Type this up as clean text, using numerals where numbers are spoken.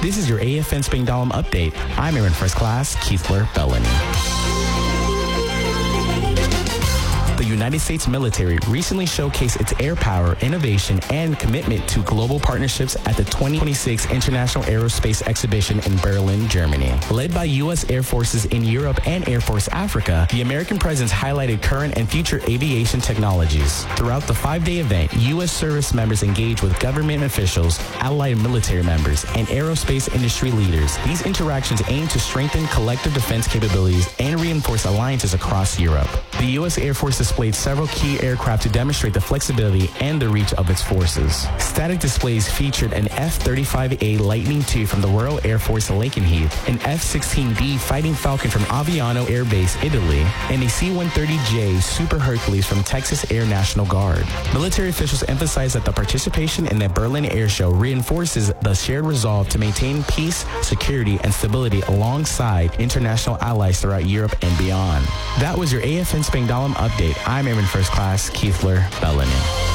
This is your AFN Spangdahlem update. I'm Airman First Class Keithler Bellany. The United States military recently showcased its air power, innovation, and commitment to global partnerships at the 2026 International Aerospace Exhibition in Berlin, Germany. Led by U.S. Air Forces in Europe and Air Force Africa, the American presence highlighted current and future aviation technologies. Throughout the 5-day event, U.S. service members engaged with government officials, allied military members, and aerospace industry leaders. These interactions aim to strengthen collective defense capabilities and reinforce alliances across Europe. The U.S. Air Force displayed several key aircraft to demonstrate the flexibility and the reach of its forces. Static displays featured an F-35A Lightning II from the Royal Air Force Lakenheath, an F-16D Fighting Falcon from Aviano Air Base, Italy, and a C-130J Super Hercules from Texas Air National Guard. Military officials emphasized that the participation in the Berlin Air Show reinforces the shared resolve to maintain peace, security, and stability alongside international allies throughout Europe and beyond. That was your AFN Spangdahlem update. I'm Airman First Class Keithler Bellany.